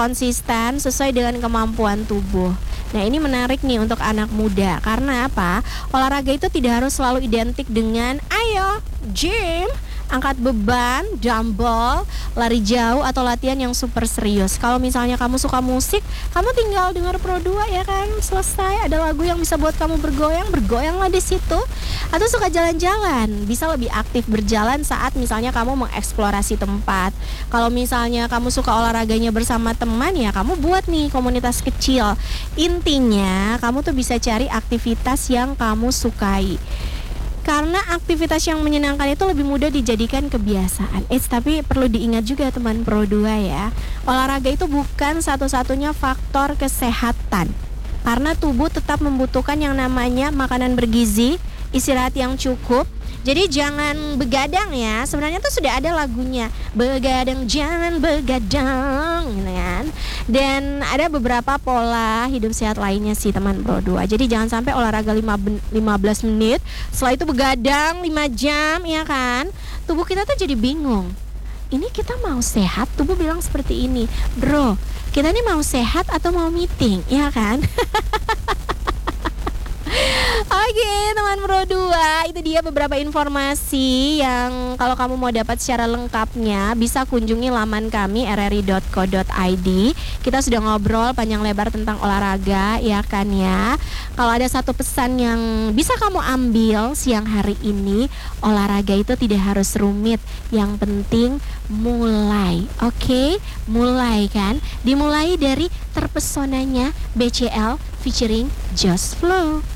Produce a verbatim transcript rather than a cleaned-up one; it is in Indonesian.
konsisten sesuai dengan kemampuan tubuh. Nah, ini menarik nih untuk anak muda. Karena apa? Olahraga itu tidak harus selalu identik dengan ayo gym, angkat beban, dumbbell, lari jauh, atau latihan yang super serius. Kalau misalnya kamu suka musik, kamu tinggal dengar Pro dua ya kan, selesai. Ada lagu yang bisa buat kamu bergoyang, bergoyanglah di situ. Atau suka jalan-jalan, bisa lebih aktif berjalan saat misalnya kamu mengeksplorasi tempat. Kalau misalnya kamu suka olahraganya bersama teman, ya kamu buat nih komunitas kecil. Intinya, kamu tuh bisa cari aktivitas yang kamu sukai. Karena aktivitas yang menyenangkan itu lebih mudah dijadikan kebiasaan. Eits, tapi perlu diingat juga teman Pro dua ya, olahraga itu bukan satu-satunya faktor kesehatan. Karena tubuh tetap membutuhkan yang namanya makanan bergizi, istirahat yang cukup. Jadi jangan begadang ya. Sebenarnya tuh sudah ada lagunya, begadang jangan begadang, gitu kan. Dan ada beberapa pola hidup sehat lainnya sih teman Pro dua. Jadi jangan sampai olahraga lima belas menit, setelah itu begadang lima jam, ya kan. Tubuh kita tuh jadi bingung. Ini kita mau sehat, tubuh bilang seperti ini, bro, kita ini mau sehat atau mau meeting, ya kan? Oke teman Pro dua, itu dia beberapa informasi yang kalau kamu mau dapat secara lengkapnya bisa kunjungi laman kami r r i dot co dot i d. Kita sudah ngobrol panjang lebar tentang olahraga, ya kan ya. Kalau ada satu pesan yang bisa kamu ambil siang hari ini, olahraga itu tidak harus rumit, yang penting mulai. Oke, mulai kan. Dimulai dari terpesonanya B C L featuring Just Flow.